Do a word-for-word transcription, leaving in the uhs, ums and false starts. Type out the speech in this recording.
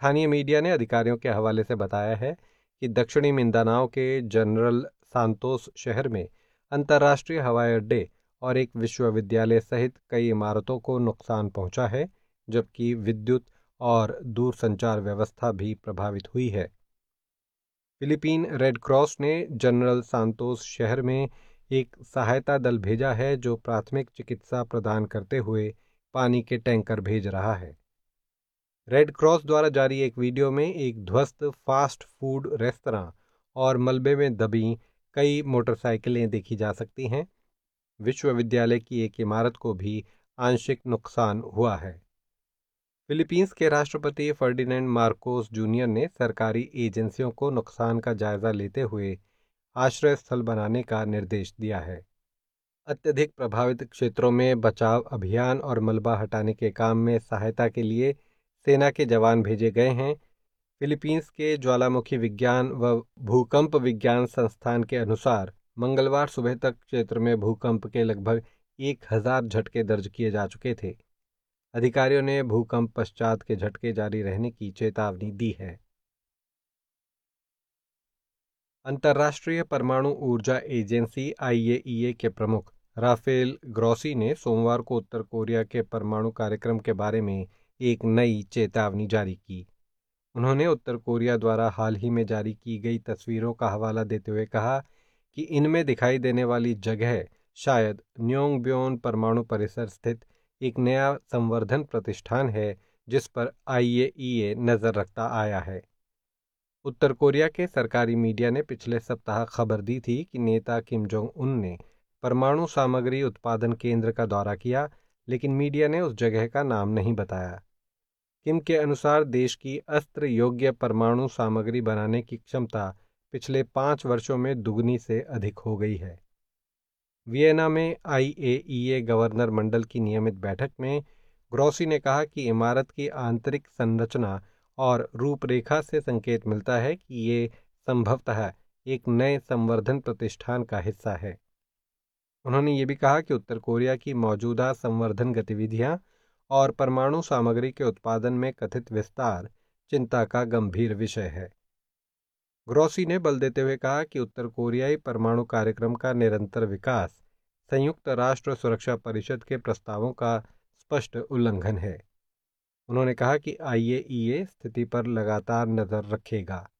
स्थानीय मीडिया ने अधिकारियों के हवाले से बताया है कि दक्षिणी मिंदानाओ के जनरल सांतोस शहर में अंतर्राष्ट्रीय हवाई अड्डे और एक विश्वविद्यालय सहित कई इमारतों को नुकसान पहुंचा है, जबकि विद्युत और दूरसंचार व्यवस्था भी प्रभावित हुई है। फिलीपीन रेड क्रॉस ने जनरल सांतोस शहर में एक सहायता दल भेजा है जो प्राथमिक चिकित्सा प्रदान करते हुए पानी के टैंकर भेज रहा है। रेड क्रॉस द्वारा जारी एक वीडियो में एक ध्वस्त फास्ट फूड रेस्तरां और मलबे में दबी कई मोटरसाइकिलें देखी जा सकती हैं। विश्वविद्यालय की एक इमारत को भी आंशिक नुकसान हुआ है। फिलीपींस के राष्ट्रपति फर्डिनेंड मार्कोस जूनियर ने सरकारी एजेंसियों को नुकसान का जायजा लेते हुए आश्रय स्थल बनाने का निर्देश दिया है। अत्यधिक प्रभावित क्षेत्रों में बचाव अभियान और मलबा हटाने के काम में सहायता के लिए सेना के जवान भेजे गए हैं। फिलीपींस के ज्वालामुखी विज्ञान व भूकंप विज्ञान संस्थान के अनुसार मंगलवार सुबह तक क्षेत्र में भूकंप के लगभग एक हजार झटके दर्ज किए जा चुके थे। अधिकारियों ने भूकंप पश्चात के झटके जारी रहने की चेतावनी दी है। अंतर्राष्ट्रीय परमाणु ऊर्जा एजेंसी आई ए ई ए के प्रमुख राफेल ग्रॉसी ने सोमवार को उत्तर कोरिया के परमाणु कार्यक्रम के बारे में एक नई चेतावनी जारी की। उन्होंने उत्तर कोरिया द्वारा हाल ही में जारी की गई तस्वीरों का हवाला देते हुए कहा कि इनमें दिखाई देने वाली जगह शायद न्योंगब्योन परमाणु परिसर स्थित एक नया संवर्धन प्रतिष्ठान है जिस पर आई ए ई ए नज़र रखता आया है। उत्तर कोरिया के सरकारी मीडिया ने पिछले सप्ताह खबर दी थी कि नेता किम जोंग उन ने परमाणु सामग्री उत्पादन केंद्र का दौरा किया, लेकिन मीडिया ने उस जगह का नाम नहीं बताया। किम के अनुसार देश की अस्त्र योग्य परमाणु सामग्री बनाने की क्षमता पिछले पाँच वर्षों में दुगनी से अधिक हो गई है। वियना में आई ए ई ए गवर्नर मंडल की नियमित बैठक में ग्रॉसी ने कहा कि इमारत की आंतरिक संरचना और रूपरेखा से संकेत मिलता है कि ये संभवतः एक नए संवर्धन प्रतिष्ठान का हिस्सा है। उन्होंने ये भी कहा कि उत्तर कोरिया की मौजूदा संवर्धन गतिविधियां और परमाणु सामग्री के उत्पादन में कथित विस्तार चिंता का गंभीर विषय है। ग्रॉसी ने बल देते हुए कहा कि उत्तर कोरियाई परमाणु कार्यक्रम का निरंतर विकास संयुक्त राष्ट्र सुरक्षा परिषद के प्रस्तावों का स्पष्ट उल्लंघन है। उन्होंने कहा कि आई ए ई ए स्थिति पर लगातार नजर रखेगा।